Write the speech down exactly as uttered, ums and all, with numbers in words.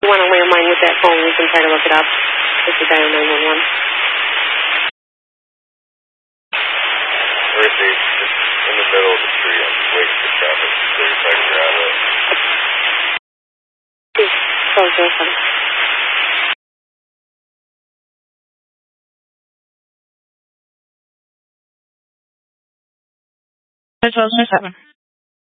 you want a landline with that phone, we can try to look it up. If you dial nine one one. Mercy, just in the middle of the street. I'm just waiting for traffic. So you're trying to grab it. Please, close your phone. twelve seven.